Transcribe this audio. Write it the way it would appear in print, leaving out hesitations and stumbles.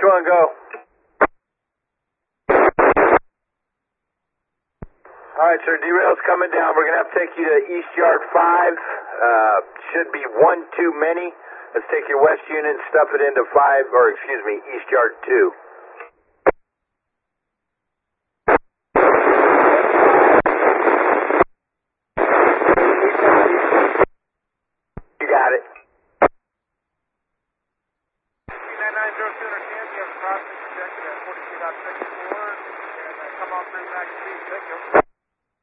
1, go. Alright, sir, derail's coming down. We're going to have to take you to East Yard 5. Should be one too many. Let's take your west unit and stuff it into East Yard 2.